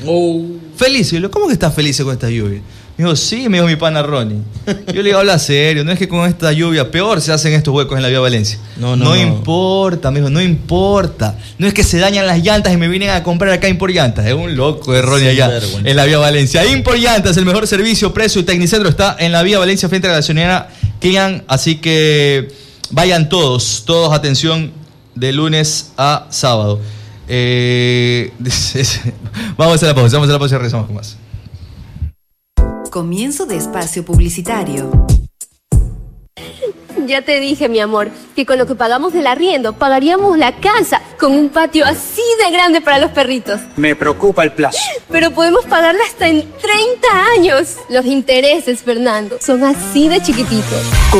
Feliz. Y yo, ¿cómo que estás feliz con esta lluvia? Me dijo, sí, me dijo mi pana Ronnie. Yo le digo, habla serio, no es que con esta lluvia peor se hacen estos huecos en la vía Valencia. No importa, me dijo, no importa. No es que se dañan las llantas y me vienen a comprar acá Import Llantas. Es un loco de Ronnie allá, en la vía Valencia. Import Llantas, el mejor servicio, precio y tecnicentro está en la vía Valencia frente a la gasolinera Kian. Así que vayan todos, atención, de lunes a sábado. Vamos a la pausa y regresamos con más. Comienzo de espacio publicitario. Ya te dije, mi amor, que con lo que pagamos del arriendo pagaríamos la casa con un patio así de grande para los perritos. Me preocupa el plazo. Pero podemos pagarla hasta en 30 años. Los intereses, Fernando, son así de chiquititos.